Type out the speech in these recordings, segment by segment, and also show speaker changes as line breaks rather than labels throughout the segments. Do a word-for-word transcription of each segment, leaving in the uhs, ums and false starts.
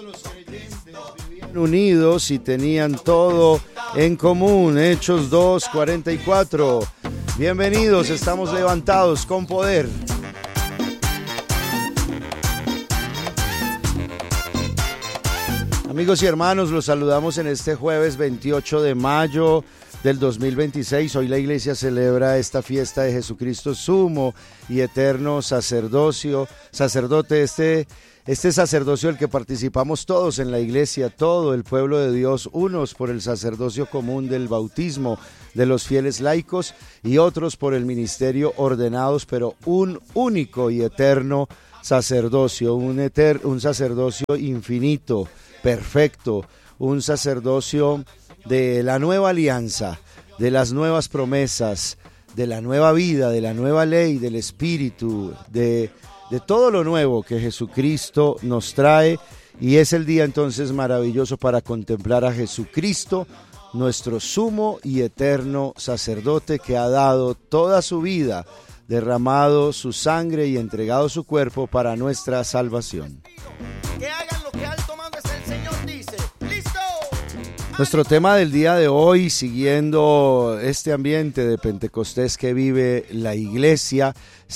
Los creyentes vivían unidos y tenían todo en común. Hechos dos, cuarenta y cuatro. Bienvenidos, estamos levantados con poder. Amigos y hermanos, los saludamos en este jueves veintiocho de mayo del dos mil veintiséis. Hoy la iglesia celebra esta fiesta de Jesucristo sumo y eterno sacerdocio, sacerdote, este, este sacerdocio del que participamos todos en la iglesia, todo el pueblo de Dios, unos por el sacerdocio común del bautismo de los fieles laicos y otros por el ministerio ordenados, pero un único y eterno sacerdocio, un, eter, un sacerdocio infinito, perfecto, un sacerdocio de la nueva alianza, de las nuevas promesas, de la nueva vida, de la nueva ley, del Espíritu, de, de todo lo nuevo que Jesucristo nos trae. Y es el día entonces maravilloso para contemplar a Jesucristo, nuestro sumo y eterno sacerdote, que ha dado toda su vida, derramado su sangre y entregado su cuerpo para nuestra salvación.
Que hagan lo que alto mando es el Señor, dice. ¡Listo!
Nuestro tema del día de hoy, siguiendo este ambiente de Pentecostés que vive la iglesia,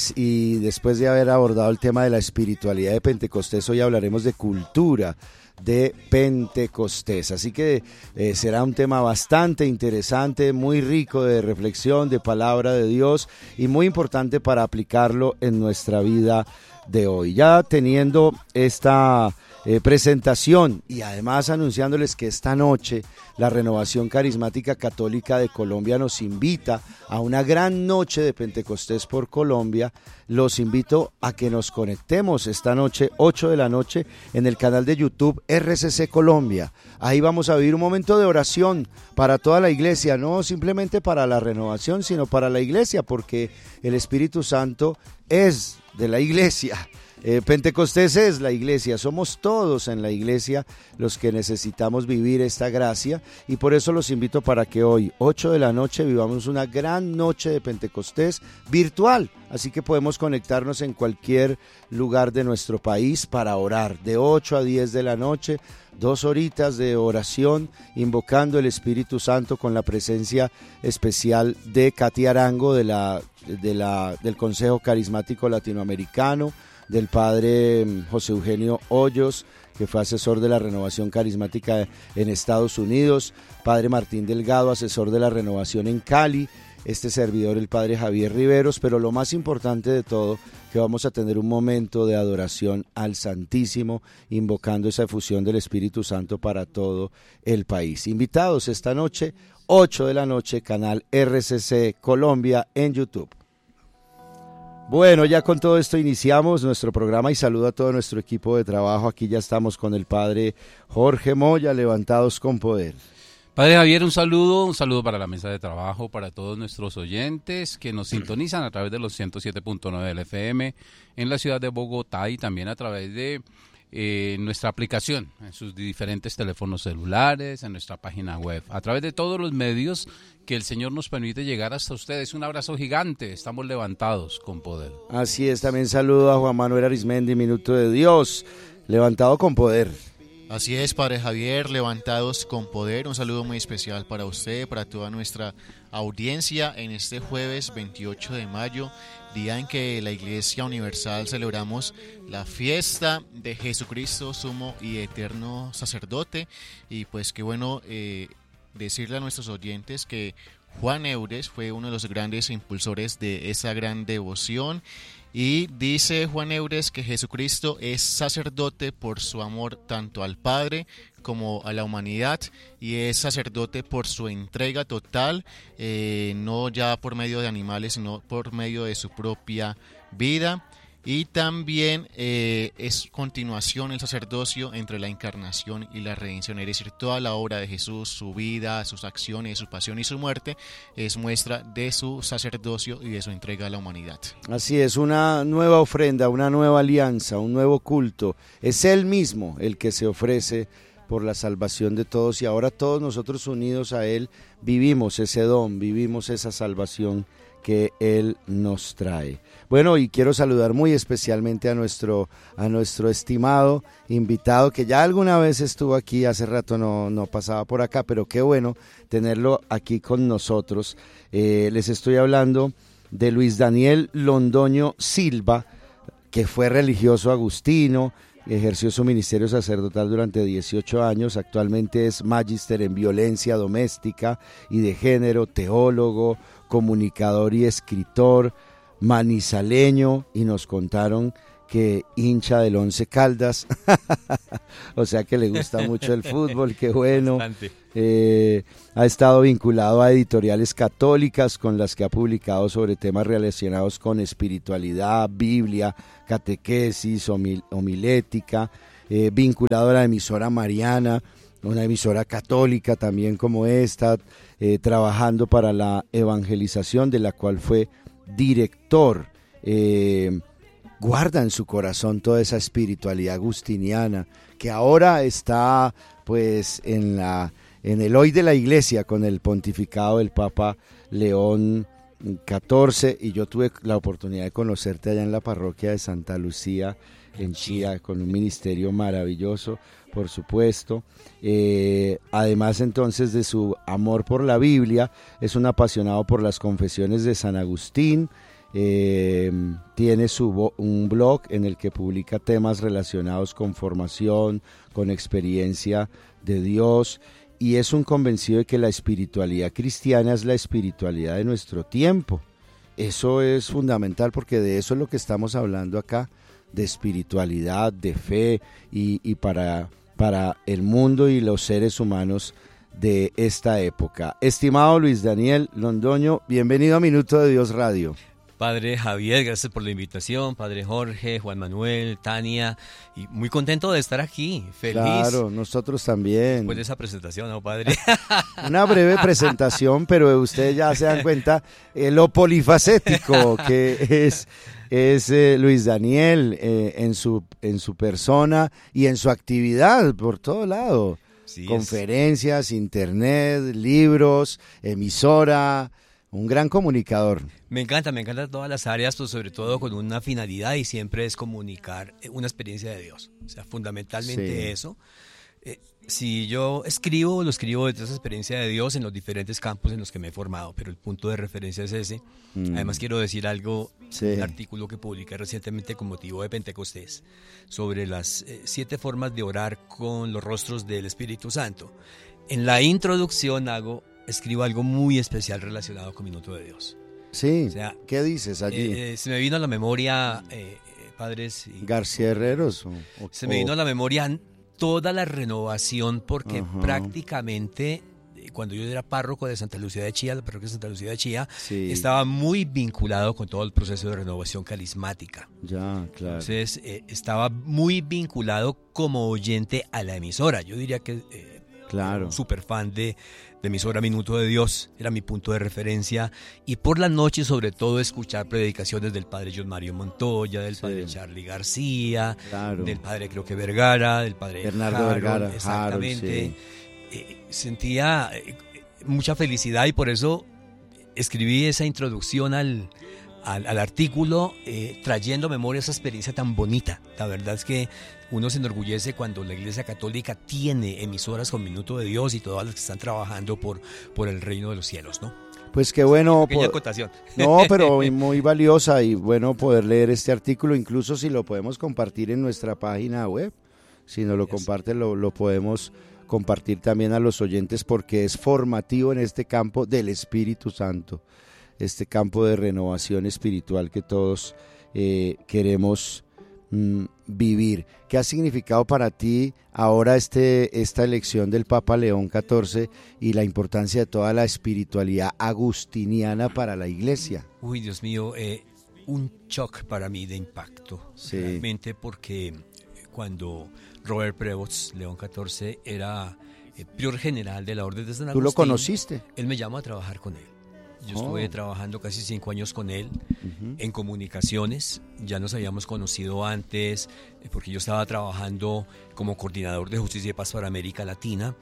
y después de haber abordado el tema de la espiritualidad de Pentecostés, hoy hablaremos de cultura de Pentecostés. Así que eh, será un tema bastante interesante, muy rico de reflexión, de palabra de Dios y muy importante para aplicarlo en nuestra vida de hoy. Ya teniendo esta eh, presentación y además anunciándoles que esta noche la Renovación Carismática Católica de Colombia nos invita a una gran noche de Pentecostés por Colombia, los invito a que nos conectemos esta noche, ocho de la noche, en el canal de YouTube R C C Colombia. Ahí vamos a vivir un momento de oración para toda la iglesia, no simplemente para la renovación, sino para la iglesia, porque el Espíritu Santo es de la iglesia. Eh, Pentecostés es la iglesia, somos todos en la iglesia los que necesitamos vivir esta gracia, y por eso los invito para que hoy, ocho de la noche, vivamos una gran noche de Pentecostés virtual, así que podemos conectarnos en cualquier lugar de nuestro país para orar, de ocho a diez de la noche, dos horitas de oración, invocando el Espíritu Santo con la presencia especial de Katy Arango de la, de la, del Consejo Carismático Latinoamericano, del padre José Eugenio Hoyos, que fue asesor de la Renovación Carismática en Estados Unidos, padre Martín Delgado, asesor de la Renovación en Cali, este servidor, el padre Javier Riveros, pero lo más importante de todo, que vamos a tener un momento de adoración al Santísimo, invocando esa efusión del Espíritu Santo para todo el país. Invitados esta noche, ocho de la noche, canal R C C Colombia en YouTube. Bueno, ya con todo esto iniciamos nuestro programa y saludo a todo nuestro equipo de trabajo. Aquí ya estamos con el padre Jorge Moya, levantados con poder.
Padre Javier, un saludo, un saludo para la mesa de trabajo, para todos nuestros oyentes que nos sintonizan a través de los ciento siete punto nueve del F M en la ciudad de Bogotá y también a través de eh, nuestra aplicación, en sus diferentes teléfonos celulares, en nuestra página web, a través de todos los medios que el Señor nos permite llegar hasta ustedes. Un abrazo gigante, estamos levantados con poder.
Así es, también saludo a Juan Manuel Arismendi, Minuto de Dios, levantado con poder.
Así es, Padre Javier, levantados con poder. Un saludo muy especial para usted, para toda nuestra audiencia en este jueves veintiocho de mayo, día en que la Iglesia Universal celebramos la fiesta de Jesucristo, sumo y eterno sacerdote. Y pues qué bueno eh, decirle a nuestros oyentes que Juan Eures fue uno de los grandes impulsores de esa gran devoción. Y dice Juan Eures que Jesucristo es sacerdote por su amor tanto al Padre como a la humanidad, y es sacerdote por su entrega total, eh, no ya por medio de animales, sino por medio de su propia vida. Y también eh, es continuación el sacerdocio entre la encarnación y la redención, es decir, toda la obra de Jesús, su vida, sus acciones, su pasión y su muerte, es muestra de su sacerdocio y de su entrega a la humanidad.
Así es, una nueva ofrenda, una nueva alianza, un nuevo culto. Es Él mismo el que se ofrece por la salvación de todos, y ahora todos nosotros unidos a Él vivimos ese don, vivimos esa salvación que Él nos trae. Bueno, y quiero saludar muy especialmente a nuestro, a nuestro estimado invitado, que ya alguna vez estuvo aquí, hace rato no, no pasaba por acá, pero qué bueno tenerlo aquí con nosotros. Eh, les estoy hablando de Luis Daniel Londoño Silva, que fue religioso agustino, ejerció su ministerio sacerdotal durante dieciocho años, actualmente es magíster en violencia doméstica y de género, teólogo, comunicador y escritor, manizaleño, y nos contaron que hincha del Once Caldas, o sea que le gusta mucho el fútbol, qué bueno. Eh, ha estado vinculado a editoriales católicas con las que ha publicado sobre temas relacionados con espiritualidad, Biblia, catequesis, homil- homilética, eh, vinculado a la emisora Mariana, una emisora católica también como esta, eh, trabajando para la evangelización, de la cual fue director. Eh, guarda en su corazón toda esa espiritualidad agustiniana que ahora está pues en la en el hoy de la iglesia con el pontificado del Papa León catorce, y yo tuve la oportunidad de conocerte allá en la parroquia de Santa Lucía en Chía, con un ministerio maravilloso, por supuesto. Eh, además entonces de su amor por la Biblia, es un apasionado por las confesiones de San Agustín. Eh, tiene su un blog en el que publica temas relacionados con formación, con experiencia de Dios, y es un convencido de que la espiritualidad cristiana es la espiritualidad de nuestro tiempo. Eso es fundamental, porque de eso es lo que estamos hablando acá, de espiritualidad, de fe, y, y para, para el mundo y los seres humanos de esta época. Estimado Luis Daniel Londoño, bienvenido a Minuto de Dios Radio.
Padre Javier, gracias por la invitación. Padre Jorge, Juan Manuel, Tania, y muy contento de estar aquí, feliz.
Claro, nosotros también.
Después de esa presentación, ¿no, padre?
Una breve presentación, pero ustedes ya se dan cuenta eh, lo polifacético que es, es eh, Luis Daniel eh, en su, en su persona y en su actividad por todo lado. Sí, conferencias, es... internet, libros, emisora. Un gran comunicador.
Me encanta, me encantan todas las áreas, pues sobre todo con una finalidad, y siempre es comunicar una experiencia de Dios. O sea, fundamentalmente sí. eso. Eh, si yo escribo, lo escribo desde esa experiencia de Dios en los diferentes campos en los que me he formado, pero el punto de referencia es ese. Mm. Además quiero decir algo, sí. un artículo que publiqué recientemente con motivo de Pentecostés, sobre las eh, siete formas de orar con los rostros del Espíritu Santo. En la introducción hago... escribo algo muy especial relacionado con Minuto de Dios.
Sí, o sea, ¿qué dices allí?
Eh, se me vino a la memoria, eh, padres... Y,
García Herreros. O, o,
se me vino a la memoria toda la renovación, porque uh-huh. prácticamente, cuando yo era párroco de Santa Lucía de Chía, la parroquia de Santa Lucía de Chía, sí. estaba muy vinculado con todo el proceso de renovación carismática.
Ya, claro.
Entonces, eh, estaba muy vinculado como oyente a la emisora. Yo diría que... Eh,
Claro.
Un super fan de, de emisora Minuto de Dios, era mi punto de referencia, y por la noche sobre todo escuchar predicaciones del padre John Mario Montoya, del sí. padre Charlie García, claro. del padre creo que Vergara, del padre
Bernardo
Harold,
Vergara,
exactamente.
Harold, sí.
eh, sentía eh, mucha felicidad, y por eso escribí esa introducción al Al, al artículo, eh, trayendo memoria esa experiencia tan bonita. La verdad es que uno se enorgullece cuando la Iglesia Católica tiene emisoras con Minuto de Dios y todas las que están trabajando por, por el reino de los cielos, ¿no?
Pues qué bueno.
Pequeña acotación.
No, pero muy valiosa, y bueno poder leer este artículo, incluso si lo podemos compartir en nuestra página web. Si nos lo comparten, lo, lo podemos compartir también a los oyentes, porque es formativo en este campo del Espíritu Santo, este campo de renovación espiritual que todos eh, queremos mm, vivir. ¿Qué ha significado para ti ahora este, esta elección del Papa León catorce y la importancia de toda la espiritualidad agustiniana para la Iglesia?
Uy, Dios mío, eh, un shock para mí de impacto, sí. realmente, porque cuando Robert Prevost, León catorce, era eh, prior general de la Orden de San Agustín.
¿Tú lo conociste?
Él me llamó a trabajar con él. Yo estuve oh. trabajando casi cinco años con él uh-huh. en comunicaciones. Ya nos habíamos conocido antes, porque yo estaba trabajando como coordinador de Justicia y Paz para América Latina,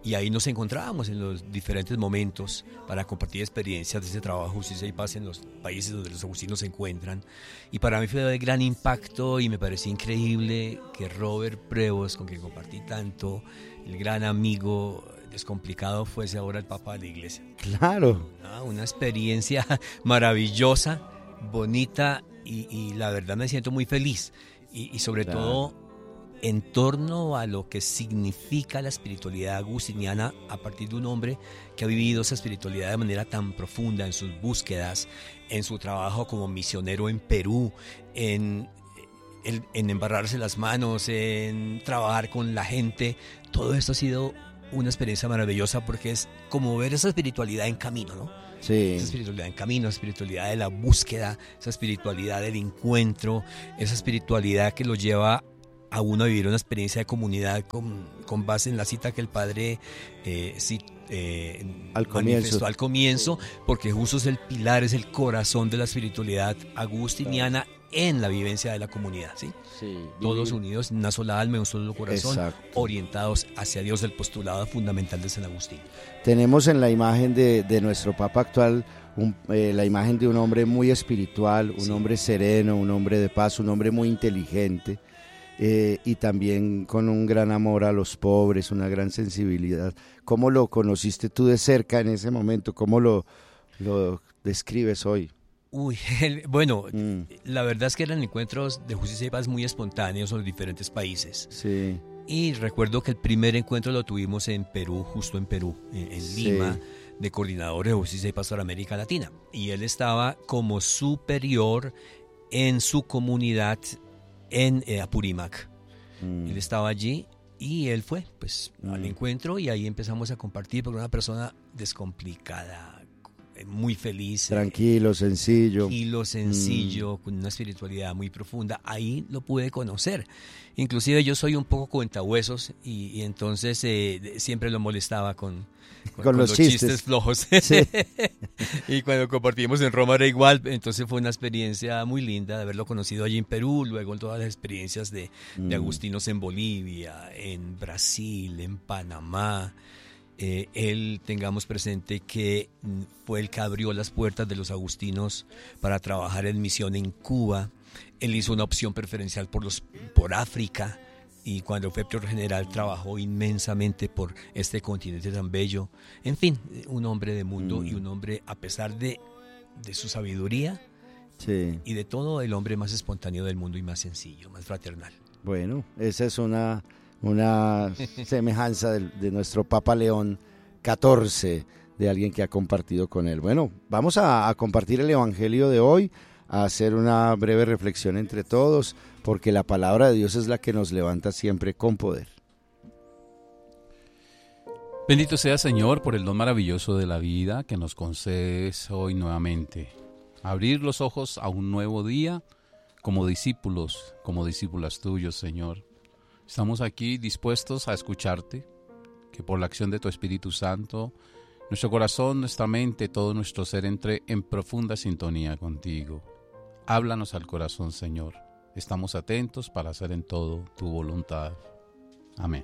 y ahí nos encontrábamos en los diferentes momentos para compartir experiencias de ese trabajo Justicia y Paz en los países donde los agustinos se encuentran. Y para mí fue de gran impacto y me pareció increíble que Robert Prevost, con quien compartí tanto, el gran amigo descomplicado, fuese ahora el Papa de la Iglesia.
Claro.
Una, una experiencia maravillosa, bonita y, y la verdad me siento muy feliz. Y, y sobre claro. todo en torno a lo que significa la espiritualidad agustiniana a partir de un hombre que ha vivido esa espiritualidad de manera tan profunda en sus búsquedas, en su trabajo como misionero en Perú, en, en, en embarrarse las manos, en trabajar con la gente. Todo esto ha sido una experiencia maravillosa porque es como ver esa espiritualidad en camino, ¿no?
Sí.
Esa espiritualidad en camino, esa espiritualidad de la búsqueda, esa espiritualidad del encuentro, esa espiritualidad que lo lleva a uno a vivir una experiencia de comunidad con, con base en la cita que el padre eh, sí, eh,
al
manifestó
comienzo.
al comienzo, porque justo es el pilar, es el corazón de la espiritualidad agustiniana en la vivencia de la comunidad, ¿sí?
Sí,
todos unidos en una sola alma, un solo corazón,
exacto.
orientados hacia Dios, el postulado fundamental de San Agustín.
Tenemos en la imagen de, de nuestro Papa actual un, eh, la imagen de un hombre muy espiritual, un sí. hombre sereno, un hombre de paz, un hombre muy inteligente. Eh, y también con un gran amor a los pobres, una gran sensibilidad. ¿Cómo lo conociste tú de cerca en ese momento? ¿Cómo lo, lo describes hoy?
Uy, bueno,
mm.
la verdad es que eran encuentros de Justicia y Paz muy espontáneos en los diferentes países.
Sí.
Y recuerdo que el primer encuentro lo tuvimos en Perú, justo en Perú, en, en
sí.
Lima, de coordinadores de Justicia y Paz para América Latina. Y él estaba como superior en su comunidad en eh, Apurímac. Mm. Él estaba allí y él fue pues mm. al encuentro y ahí empezamos a compartir porque una persona descomplicada, muy feliz,
tranquilo, sencillo,
tranquilo, sencillo, mm. con una espiritualidad muy profunda. Ahí lo pude conocer. Inclusive yo soy un poco cuentahuesos y, y entonces eh, siempre lo molestaba con, con,
con,
con
los,
los
chistes,
chistes flojos.
Sí.
Y cuando compartimos en Roma era igual. Entonces fue una experiencia muy linda de haberlo conocido allí en Perú, luego en todas las experiencias de, mm. de agustinos en Bolivia, en Brasil, en Panamá. Eh, él, tengamos presente que fue el que abrió las puertas de los agustinos para trabajar en misión en Cuba. Él hizo una opción preferencial por, los, por África y cuando fue prior general trabajó inmensamente por este continente tan bello. En fin, un hombre de mundo mm. y un hombre, a pesar de, de su sabiduría
sí.
y de todo, el hombre más espontáneo del mundo y más sencillo, más fraternal.
Bueno, esa es una... una semejanza de, de nuestro Papa León catorce, de alguien que ha compartido con él. Bueno, vamos a, a compartir el Evangelio de hoy, a hacer una breve reflexión entre todos, porque la palabra de Dios es la que nos levanta siempre con poder.
Bendito sea, Señor, por el don maravilloso de la vida que nos concedes hoy nuevamente. Abrir los ojos a un nuevo día como discípulos, como discípulas tuyos, Señor. Estamos aquí dispuestos a escucharte, que por la acción de tu Espíritu Santo, nuestro corazón, nuestra mente, todo nuestro ser entre en profunda sintonía contigo. Háblanos al corazón, Señor. Estamos atentos para hacer en todo tu voluntad. Amén.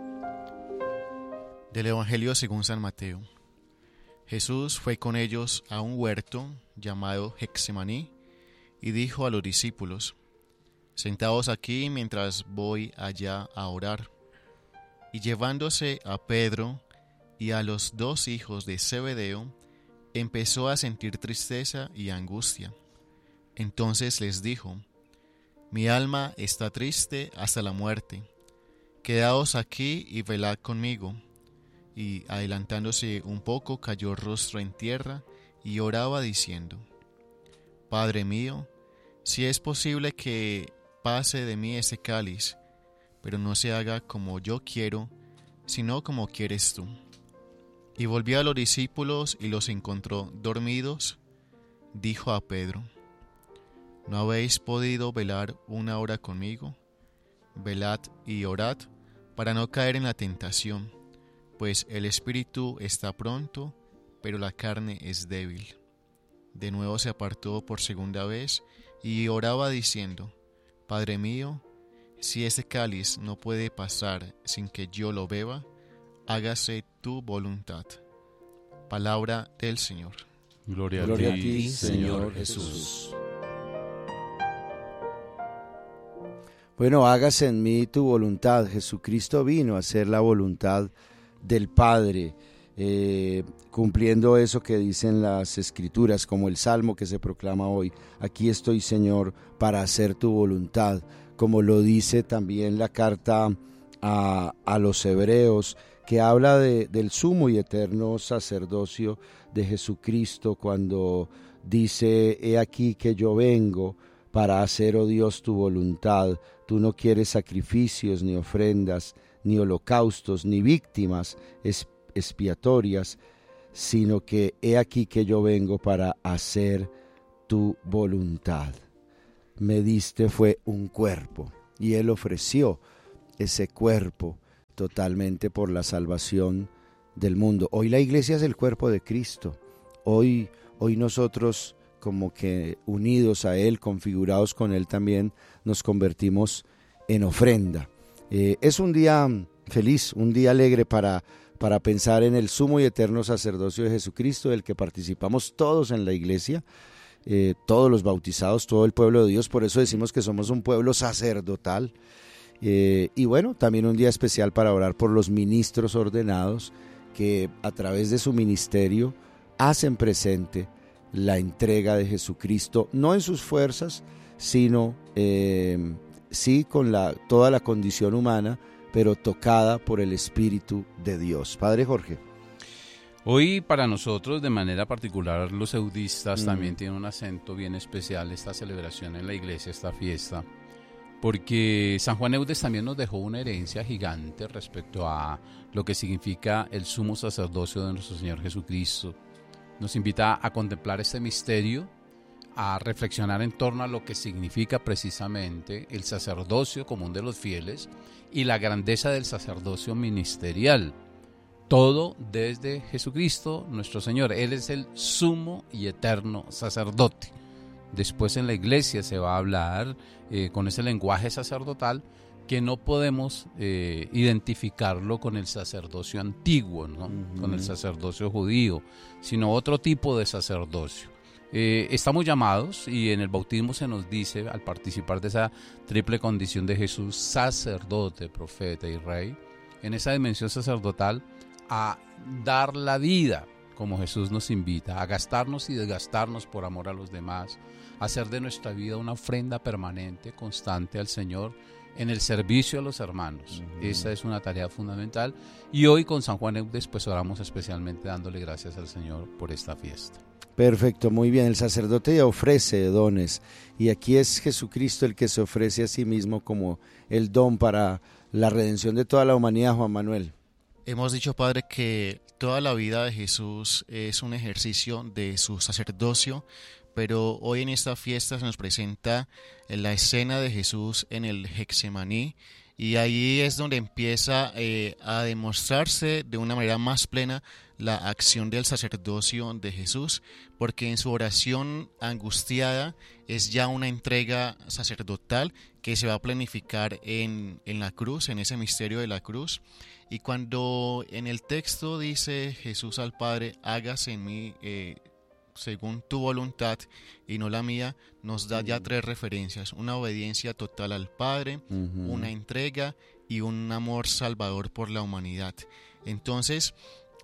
Del Evangelio según San Mateo. Jesús fue con ellos a un huerto llamado Getsemaní y dijo a los discípulos: Sentaos aquí mientras voy allá a orar. Y llevándose a Pedro y a los dos hijos de Zebedeo, empezó a sentir tristeza y angustia. Entonces les dijo: Mi alma está triste hasta la muerte. Quedaos aquí y velad conmigo. Y adelantándose un poco, cayó rostro en tierra y oraba diciendo: Padre mío, si es posible que pase de mí ese cáliz, pero no se haga como yo quiero, sino como quieres tú. Y volvió a los discípulos y los encontró dormidos. Dijo a Pedro: ¿No habéis podido velar una hora conmigo? Velad y orad para no caer en la tentación, pues el espíritu está pronto, pero la carne es débil. De nuevo se apartó por segunda vez y oraba diciendo: Padre mío, si este cáliz no puede pasar sin que yo lo beba, hágase tu voluntad. Palabra del Señor.
Gloria,
Gloria
a ti,
a ti,
Señor
Señor
Jesús.
Jesús. Bueno, hágase en mí tu voluntad. Jesucristo vino a hacer la voluntad del Padre, eh, cumpliendo eso que dicen las Escrituras, como el Salmo que se proclama hoy. Aquí estoy, Señor, para hacer tu voluntad, como lo dice también la carta a, a los Hebreos, que habla de, del sumo y eterno sacerdocio de Jesucristo, cuando dice: he aquí que yo vengo para hacer, oh Dios, tu voluntad. Tú no quieres sacrificios, ni ofrendas, ni holocaustos, ni víctimas expiatorias, sino que he aquí que yo vengo para hacer tu voluntad. Me diste fue un cuerpo, y Él ofreció ese cuerpo totalmente por la salvación del mundo. Hoy la iglesia es el cuerpo de Cristo. Hoy, hoy nosotros, como que unidos a Él, configurados con Él también, nos convertimos en ofrenda. Eh, es un día feliz, un día alegre para, para pensar en el sumo y eterno sacerdocio de Jesucristo, del que participamos todos en la iglesia, eh, todos los bautizados, todo el pueblo de Dios. Por eso decimos que somos un pueblo sacerdotal. Eh, y bueno, también un día especial para orar por los ministros ordenados, que a través de su ministerio hacen presente la entrega de Jesucristo, no en sus fuerzas, sino eh, sí con la, toda la condición humana, pero tocada por el Espíritu de Dios. Padre Jorge.
Hoy para nosotros, de manera particular, los eudistas,
Mm.
también tiene un acento bien especial esta celebración en la iglesia, esta fiesta, porque San Juan Eudes también nos dejó una herencia gigante respecto a lo que significa el sumo sacerdocio de nuestro Señor Jesucristo. Nos invita a contemplar este misterio, a reflexionar en torno a lo que significa precisamente el sacerdocio común de los fieles y la grandeza del sacerdocio ministerial. Todo desde Jesucristo, nuestro Señor. Él es el sumo y eterno sacerdote. Después en la iglesia se va a hablar eh, con ese lenguaje sacerdotal, que no podemos eh, identificarlo con el sacerdocio antiguo, ¿no? Uh-huh. Con el sacerdocio judío, sino otro tipo de sacerdocio. Eh, estamos llamados, y en el bautismo se nos dice, al participar de esa triple condición de Jesús, sacerdote, profeta y rey, en esa dimensión sacerdotal, a dar la vida, como Jesús nos invita, a gastarnos y desgastarnos por amor a los demás, a hacer de nuestra vida una ofrenda permanente, constante al Señor, en el servicio a los hermanos. Uh-huh. Esa es una tarea fundamental, y hoy con San Juan Eudes pues oramos especialmente dándole gracias al Señor por esta fiesta.
Perfecto, muy bien. El sacerdote ya ofrece dones, y aquí es Jesucristo el que se ofrece a sí mismo como el don para la redención de toda la humanidad. Juan Manuel.
Hemos dicho, Padre, que toda la vida de Jesús es un ejercicio de su sacerdocio, pero hoy en esta fiesta se nos presenta la escena de Jesús en el Getsemaní, y ahí es donde empieza eh, a demostrarse de una manera más plena la acción del sacerdocio de Jesús, porque en su oración angustiada es ya una entrega sacerdotal que se va a planificar en, en la cruz, en ese misterio de la cruz. Y cuando en el texto dice Jesús al Padre, hágase en mí eh, según tu voluntad y no la mía, nos da ya tres referencias: una obediencia total al Padre, uh-huh. una entrega y un amor salvador por la humanidad. Entonces,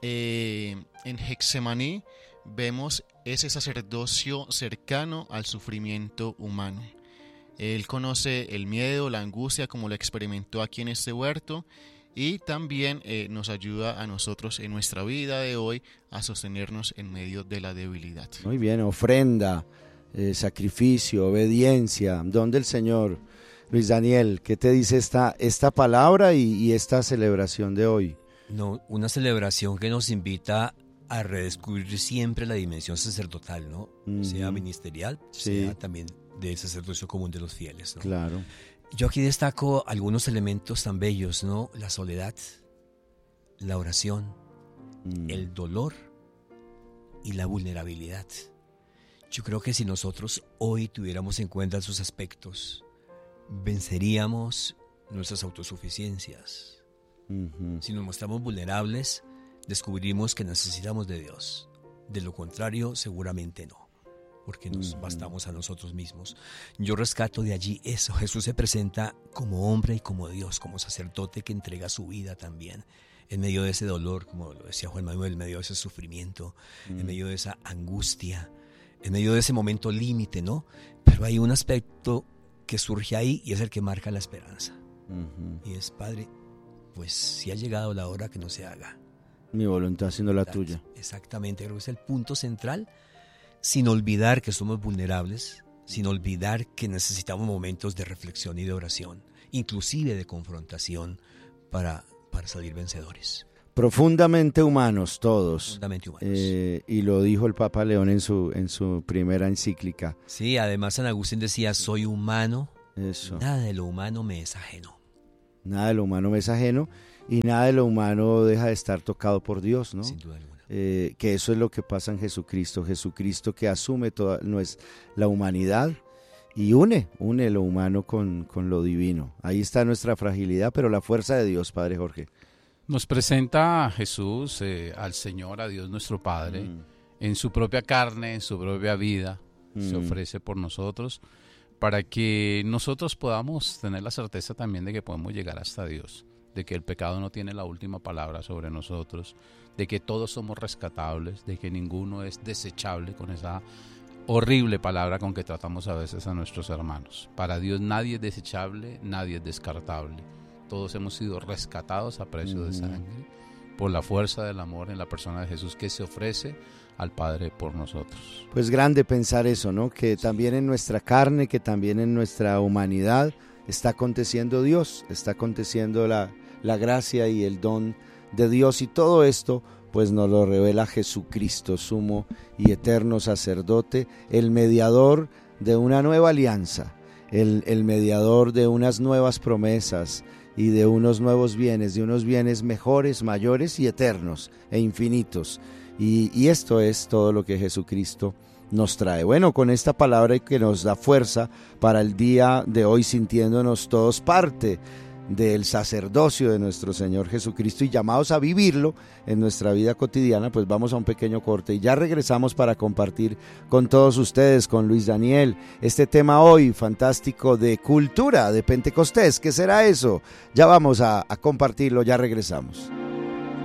eh, en Getsemaní vemos ese sacerdocio cercano al sufrimiento humano. Él conoce el miedo, la angustia, como lo experimentó aquí en este huerto, y también eh, nos ayuda a nosotros en nuestra vida de hoy a sostenernos en medio de la debilidad.
Muy bien, ofrenda, eh, sacrificio, obediencia, don del Señor. Luis Daniel, ¿qué te dice esta, esta palabra y, y esta celebración de hoy?
No, una celebración que nos invita a redescubrir siempre la dimensión sacerdotal, ¿no? Mm. Sea ministerial, sí. sea también del sacerdocio común de los fieles, ¿no?
Claro.
Yo aquí destaco algunos elementos tan bellos, ¿no? La soledad, la oración, mm. el dolor y la vulnerabilidad. Yo creo que si nosotros hoy tuviéramos en cuenta esos aspectos, venceríamos nuestras autosuficiencias. Uh-huh. Si nos mostramos vulnerables, descubrimos que necesitamos de Dios. De lo contrario, seguramente no, porque nos uh-huh. bastamos a nosotros mismos. Yo rescato de allí eso. Jesús se presenta como hombre y como Dios, como sacerdote que entrega su vida también, en medio de ese dolor, como lo decía Juan Manuel, en medio de ese sufrimiento, uh-huh. en medio de esa angustia, en medio de ese momento límite, ¿no? Pero hay un aspecto que surge ahí y es el que marca la esperanza. Uh-huh. Y es, Padre, pues si ha llegado la hora, que no se haga
mi voluntad siendo la
Exacto,
tuya.
Exactamente, creo que es el punto central, sin olvidar que somos vulnerables, sin olvidar que necesitamos momentos de reflexión y de oración, inclusive de confrontación para, para salir vencedores.
Profundamente humanos todos.
Profundamente humanos.
Eh, y lo dijo el Papa León en su, en su primera encíclica.
Sí, además San Agustín decía, soy humano,
Eso.
Nada de lo humano me es ajeno.
Nada de lo humano me es ajeno. Y nada de lo humano deja de estar tocado por Dios, ¿no?
Sin duda alguna.
Eh, que eso es lo que pasa en Jesucristo. Jesucristo que asume toda no es la humanidad y une, une lo humano con, con lo divino. Ahí está nuestra fragilidad, pero la fuerza de Dios, Padre Jorge.
Nos presenta a Jesús, eh, al Señor, a Dios nuestro Padre, mm. en su propia carne, en su propia vida, mm. se ofrece por nosotros, para que nosotros podamos tener la certeza también de que podemos llegar hasta Dios, de que el pecado no tiene la última palabra sobre nosotros, de que todos somos rescatables, de que ninguno es desechable con esa horrible palabra con que tratamos a veces a nuestros hermanos. Para Dios nadie es desechable, nadie es descartable. Todos hemos sido rescatados a precio de sangre por la fuerza del amor en la persona de Jesús que se ofrece al Padre por nosotros.
Pues grande pensar eso, ¿no? Que también en nuestra carne, que también en nuestra humanidad está aconteciendo Dios, está aconteciendo la, la gracia y el don de Dios, y todo esto pues nos lo revela Jesucristo, sumo y eterno sacerdote, el mediador de una nueva alianza, el, el mediador de unas nuevas promesas y de unos nuevos bienes, de unos bienes mejores, mayores y eternos e infinitos. Y, y esto es todo lo que Jesucristo nos trae. Bueno, con esta palabra que nos da fuerza para el día de hoy, sintiéndonos todos parte del sacerdocio de nuestro Señor Jesucristo y llamados a vivirlo en nuestra vida cotidiana, pues vamos a un pequeño corte y ya regresamos para compartir con todos ustedes, con Luis Daniel, este tema hoy fantástico de cultura de Pentecostés. ¿Qué será eso? Ya vamos a, a compartirlo, ya regresamos.